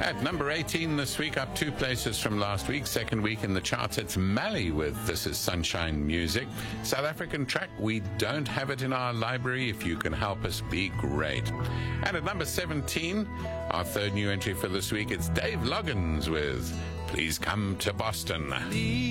At number 18 this week, up 2 places from last week. Second week in the charts, it's Mali with This Is Sunshine Music. South African track, We Don't Have It in Our Library. If you can help us, be great. And at number 17, our third new entry for this week, it's Dave Loggins with Please Come to Boston.